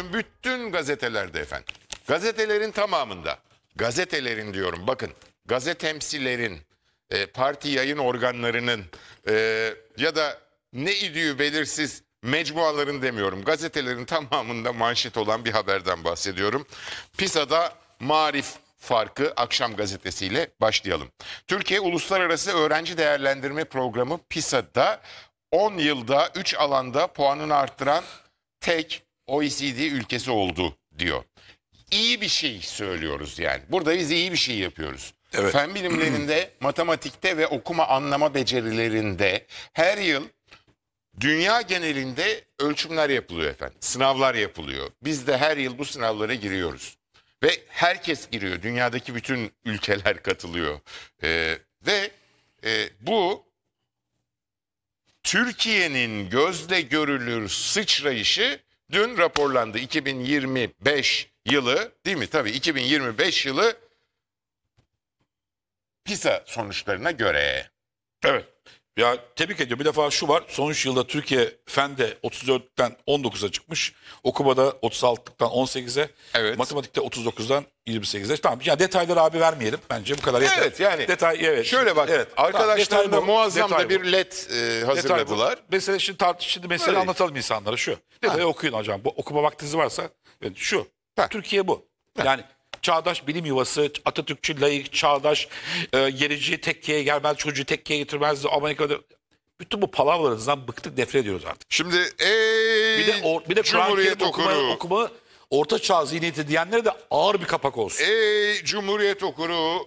bugün bütün gazetelerde efendim, gazetelerin tamamında, gazetelerin diyorum bakın, gazetemsilerin, parti yayın organlarının ya da ne idüğü belirsiz mecmuaların demiyorum, gazetelerin tamamında manşet olan bir haberden bahsediyorum. PISA'da Marif farkı akşam gazetesiyle başlayalım. Türkiye Uluslararası Öğrenci Değerlendirme Programı PISA'da 10 yılda 3 alanda puanını arttıran tek OECD ülkesi oldu diyor. İyi bir şey söylüyoruz yani. Burada biz iyi bir şey yapıyoruz. Evet. Fen bilimlerinde, matematikte ve okuma anlama becerilerinde her yıl dünya genelinde ölçümler yapılıyor efendim. Sınavlar yapılıyor. Biz de her yıl bu sınavlara giriyoruz. Ve herkes giriyor. Dünyadaki bütün ülkeler katılıyor. Bu Türkiye'nin gözle görülür sıçrayışı dün raporlandı. 2025 yılı değil mi? Tabii 2025 yılı PISA sonuçlarına göre. Evet. Ya tebrik ediyorum. Bir defa şu var. Son 3 yılda Türkiye Fen'de 34'ten 19'a çıkmış. Okumada 36'dan 18'e. Evet. Matematikte 39'dan 28'e. Tamam. Ya detayları abi vermeyelim. Bence bu kadar yeter. Evet yani Detay, evet. şöyle bak, Evet. arkadaşlar Tamam, da detay bu, muazzam detay da bu. bir led Detay bu. hazırladılar. Mesela şimdi mesele Öyle. anlatalım insanlara şu. Detayı okuyun hocam. Bu okuma vaktiniz varsa evet, şu. Ha. Türkiye bu. Yani çağdaş bilim yuvası, Atatürkçü, layık, çağdaş, gerici, tekkeye gelmez, çocuğu tekkeye getirmez, Amerika'da... Bütün bu palavralarınızdan bıktık, nefret ediyoruz artık. Şimdi Bir de Kur'an-ı Cumhuriyet Kerim okuma orta çağ zihniyeti diyenlere de ağır bir kapak olsun. Ey Cumhuriyet okuru,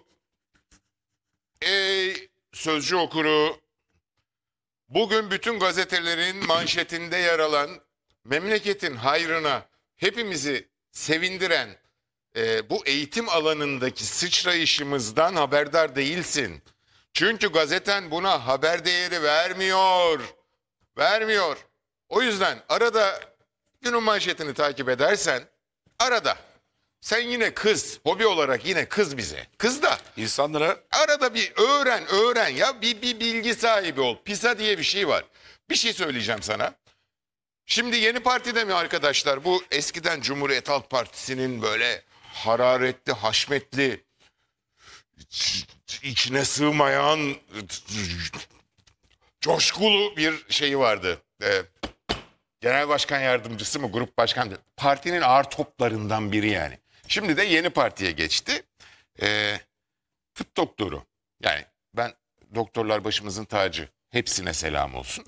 ey Sözcü okuru, bugün bütün gazetelerin manşetinde yer alan, memleketin hayrına hepimizi sevindiren bu eğitim alanındaki sıçrayışımızdan haberdar değilsin. Çünkü gazeten buna haber değeri vermiyor. Vermiyor. O yüzden arada günün manşetini takip edersen arada sen yine kız, hobi olarak yine kız bize. Kız da İnsanlara arada bir öğren ya, bir bilgi sahibi ol. PISA diye bir şey var. Bir şey söyleyeceğim sana. Şimdi Yeni Parti'de mi arkadaşlar, bu eskiden Cumhuriyet Halk Partisi'nin böyle hararetli, haşmetli, içine sığmayan, coşkulu bir şeyi vardı. Genel başkan yardımcısı mı, grup başkan, partinin ağır toplarından biri yani. Şimdi de Yeni Parti'ye geçti. Tıp doktoru. Yani ben, doktorlar başımızın tacı. Hepsine selam olsun.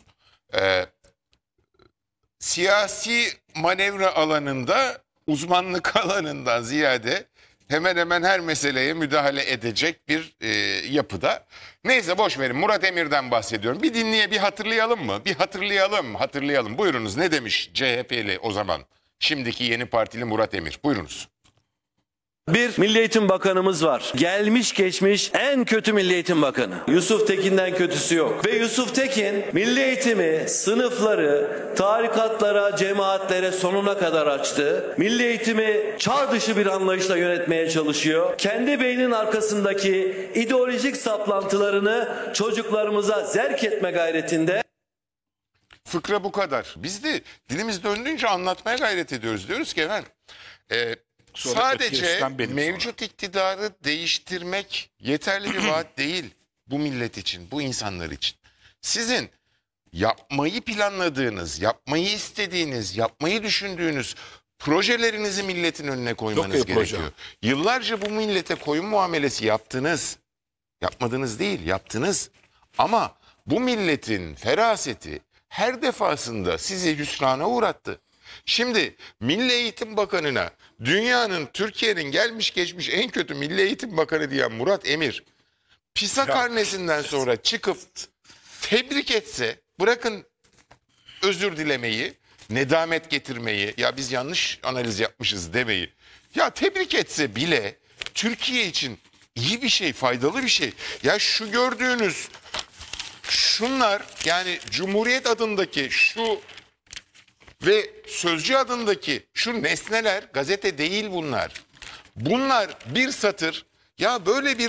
Siyasi manevra alanında, uzmanlık alanından ziyade hemen hemen her meseleye müdahale edecek bir yapıda. Neyse boş verin, Murat Emir'den bahsediyorum. Bir hatırlayalım mı? Bir hatırlayalım. Buyurunuz, ne demiş CHP'li o zaman? Şimdiki Yeni Partili Murat Emir. Buyurunuz. Bir Milli Eğitim Bakanımız var. Gelmiş geçmiş en kötü Milli Eğitim Bakanı. Yusuf Tekin'den kötüsü yok. Ve Yusuf Tekin milli eğitimi, sınıfları, tarikatlara, cemaatlere sonuna kadar açtı. Milli eğitimi çağ dışı bir anlayışla yönetmeye çalışıyor. Kendi beyninin arkasındaki ideolojik saplantılarını çocuklarımıza zerk etme gayretinde. Fıkra bu kadar. Biz de dilimiz döndüğünce anlatmaya gayret ediyoruz. Diyoruz ki efendim, sadece mevcut iktidarı değiştirmek yeterli bir vaat değil bu millet için, bu insanlar için. Sizin yapmayı planladığınız, yapmayı istediğiniz, yapmayı düşündüğünüz projelerinizi milletin önüne koymanız gerekiyor. Yıllarca bu millete koyun muamelesi yaptınız. Yapmadınız değil, yaptınız. Ama bu milletin feraseti her defasında sizi hüsrana uğrattı. Şimdi Milli Eğitim Bakanı'na dünyanın, Türkiye'nin gelmiş geçmiş en kötü Milli Eğitim Bakanı diyen Murat Emir, PISA karnesinden sonra çıkıp tebrik etse, bırakın özür dilemeyi, nedamet getirmeyi, ya biz yanlış analiz yapmışız demeyi, ya tebrik etse bile Türkiye için iyi bir şey, faydalı bir şey. Ya şu gördüğünüz şunlar, yani Cumhuriyet adındaki şu ve Sözcü adındaki şu nesneler gazete değil bunlar. Bunlar bir satır. Ya böyle bir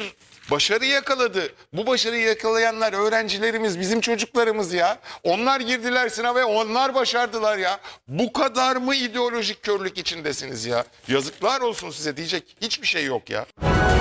Başarı yakaladı. Bu başarıyı yakalayanlar öğrencilerimiz, bizim çocuklarımız ya. Onlar girdiler sınava ve onlar başardılar ya. Bu kadar mı ideolojik körlük içindesiniz ya? Yazıklar olsun size, diyecek hiçbir şey yok ya.